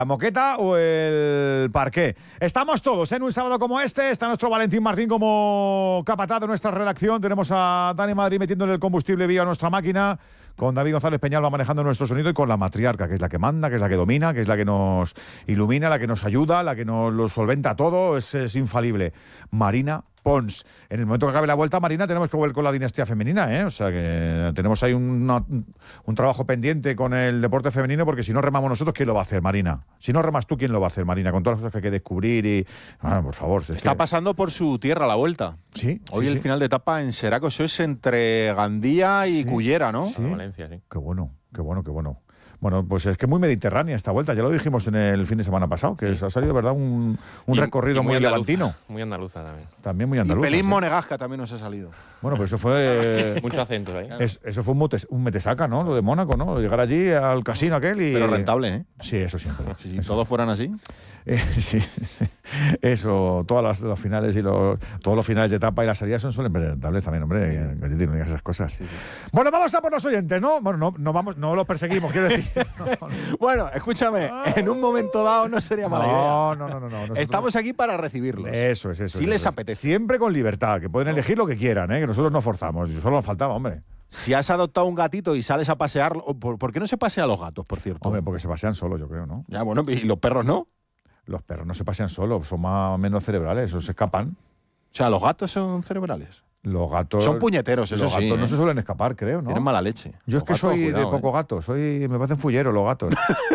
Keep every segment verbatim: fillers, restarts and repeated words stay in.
¿La moqueta o el parqué? Estamos todos en un sábado como este. Está nuestro Valentín Martín como capataz de nuestra redacción. Tenemos a Dani Madrid metiéndole el combustible vía nuestra máquina. Con David González Peñalba manejando nuestro sonido y con la matriarca, que es la que manda, que es la que domina, que es la que nos ilumina, la que nos ayuda, la que nos lo solventa todo. Es, es infalible. Marina Pons. En el momento que acabe la vuelta, Marina, tenemos que volver con la dinastía femenina, ¿eh? O sea que tenemos ahí una, un trabajo pendiente con el deporte femenino, porque si no remamos nosotros, ¿quién lo va a hacer, Marina? Si no remas tú, ¿quién lo va a hacer, Marina? Con todas las cosas que hay que descubrir y... Ah, por favor. Es Está que... pasando por su tierra la vuelta. Sí. Hoy sí, el sí. final de etapa en Seraco, eso es entre Gandía y Sí, Cullera, ¿no? sí. Valencia, sí. Qué bueno, qué bueno, qué bueno. Bueno, pues es que muy mediterránea esta vuelta, ya lo dijimos en el fin de semana pasado, que sí. Ha salido, ¿verdad? Un, un y, recorrido y muy, muy levantino. Muy andaluza también. También muy Y andaluza. Pelín ¿sí? Monegasca también nos ha salido. Bueno, pues eso fue... Muchos acentos ahí. Es, eso fue un, motes, un metesaca, ¿no? Lo de Mónaco, ¿no? Llegar allí al casino aquel y... Pero rentable, ¿eh? Sí, eso siempre. Si eso. todos fueran así. Eh, sí, sí, eso, todas las, los finales y los, todos los finales de etapa y las salidas son suelen ser rentables también, hombre, sí. Que, que no digas esas cosas. Sí, sí. Bueno, vamos a por los oyentes, ¿no? Bueno, no, no vamos, no los perseguimos, quiero decir. No, no. Bueno, escúchame, en un momento dado no sería mala idea. No, no, no, no. no nosotros... Estamos aquí para recibirlos. Eso es, eso. Si es, les eso es. apetece. Siempre con libertad, que pueden elegir lo que quieran, ¿eh? Que nosotros no forzamos. Solo nos faltaba, hombre. Si has adoptado un gatito y sales a pasear, ¿por, ¿por qué no se pasean los gatos, por cierto? Hombre, porque se pasean solos, yo creo, ¿no? Ya, bueno, ¿y los perros no? Los perros no se pasean solos, son más o menos cerebrales, esos se escapan. O sea, los gatos son cerebrales. Los gatos... Son puñeteros, eso Los sí. gatos ¿eh? no se suelen escapar, creo, ¿no? Tienen mala leche. Yo Los es que gatos, soy cuidado, de poco ¿eh? gato, soy, me parecen fulleros los gatos.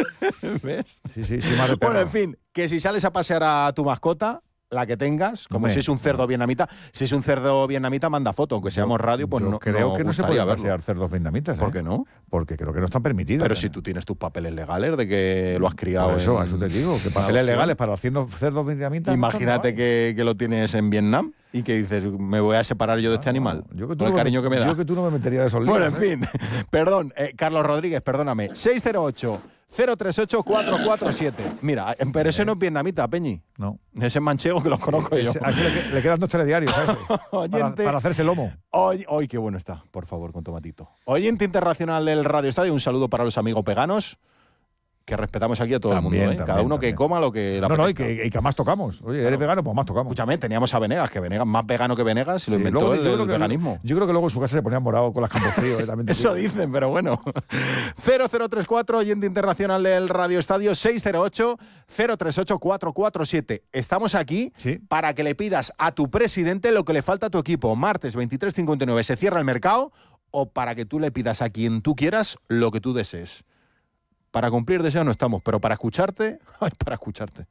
¿Ves? Sí, sí, sí, madre perra. Bueno, en fin, que si sales a pasear a tu mascota, la que tengas, como Hombre, si es un cerdo no. vietnamita, si es un cerdo vietnamita, manda foto, aunque seamos radio, pues Yo no creo no que no se gustaría puede verlo. pasear cerdos vietnamitas, ¿eh? ¿Por qué no? Porque creo que no están permitidos. Pero ¿eh? si tú tienes tus papeles legales de que lo has criado. Por eso, en... eso te digo, que papeles adopción. legales para los cerdos vietnamitas. Imagínate no que, que lo tienes en Vietnam y que dices, me voy a separar yo de este Ah, animal. no. Yo que tú Por el no cariño me, que me da. Yo que tú no me metería en esos líos. Bueno, en ¿eh? fin, perdón, eh, Carlos Rodríguez, perdóname. seis cero ocho, cero tres ocho, cuatro cuatro siete. Mira, pero ese no es vietnamita, Peñi. No. Ese es manchego que los conozco yo. Ese- a ese le, le quedan dos telediarios, ¿sabes? para, Oyente. para hacerse lomo. Hoy, hoy, qué bueno está, por favor, con tomatito. Oyente internacional del Radio Estadio, un saludo para los amigos veganos, que respetamos aquí a todo También, el mundo, ¿eh? también, Cada uno también. que coma lo que le No, no, y apetezca. que, y que más tocamos. Oye, eres vegano, pues más tocamos. Escúchame, teníamos a Venegas, que Venegas más vegano que Venegas y lo Sí, inventó luego, el, yo el creo que- veganismo. Yo creo que luego en su casa se ponía morado con las campofríos. ¿eh? También te Eso digo. dicen, pero bueno. cero cero tres cuatro, oyente internacional del Radio Estadio, seis cero ocho, cero tres ocho, cuatro cuatro siete. Estamos aquí Sí. para que le pidas a tu presidente lo que le falta a tu equipo. Martes veintitrés cincuenta y nueve se cierra el mercado, o para que tú le pidas a quien tú quieras lo que tú desees. Para cumplir deseos no estamos, pero para escucharte, ay, para escucharte.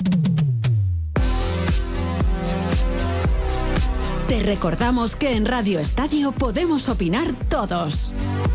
Te recordamos que en Radio Estadio podemos opinar todos.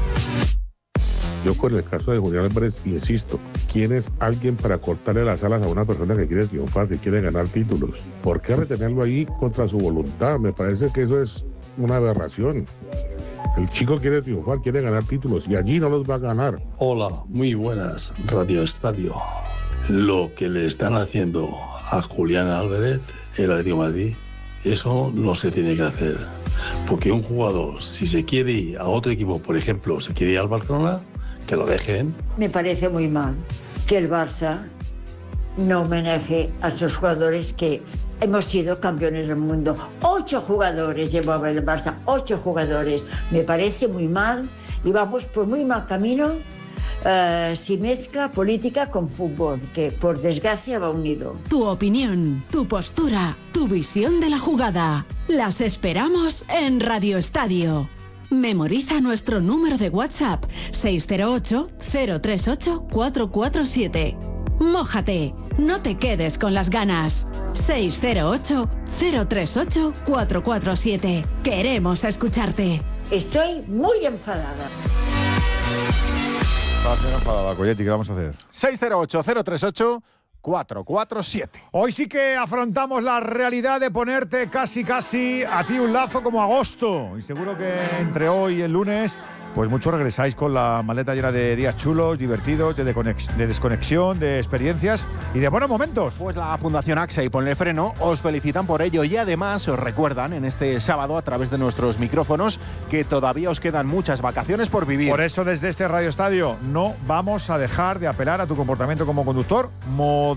Yo con el caso de Julián Álvarez, insisto, ¿quién es alguien para cortarle las alas a una persona que quiere triunfar, que quiere ganar títulos? ¿Por qué retenerlo ahí contra su voluntad? Me parece que eso es una aberración. El chico quiere triunfar, quiere ganar títulos y allí no los va a ganar. Hola, muy buenas, Radio Estadio. Lo que le están haciendo a Julián Álvarez, el Atlético de Madrid, eso no se tiene que hacer. Porque un jugador, si se quiere ir a otro equipo, por ejemplo, se quiere ir al Barcelona, que lo dejen. Me parece muy mal que el Barça no homenaje a sus jugadores que hemos sido campeones del mundo. Ocho jugadores llevaba el Barça, ocho jugadores. Me parece muy mal y vamos por muy mal camino uh, si mezcla política con fútbol, que por desgracia va unido. Tu opinión, tu postura, tu visión de la jugada. Las esperamos en Radio Estadio. Memoriza nuestro número de WhatsApp seis cero ocho, cero tres ocho, cuatro cuatro siete. Mójate, no te quedes con las ganas. seis cero ocho, cero tres ocho, cuatro cuatro siete. Queremos escucharte. Estoy muy enfadada. Va a ser enfadada, Coyetti, ¿qué vamos a hacer? seis cero ocho, cero tres ocho, cuatro cuatro siete. Hoy sí que afrontamos la realidad de ponerte casi casi a ti un lazo como agosto. Y seguro que entre hoy y el lunes, pues muchos regresáis con la maleta llena de días chulos, divertidos, de, deconex- de desconexión, de experiencias y de buenos momentos. Pues la Fundación AXA y Ponle Freno os felicitan por ello y además os recuerdan en este sábado a través de nuestros micrófonos que todavía os quedan muchas vacaciones por vivir. Por eso desde este Radio Estadio no vamos a dejar de apelar a tu comportamiento como conductor.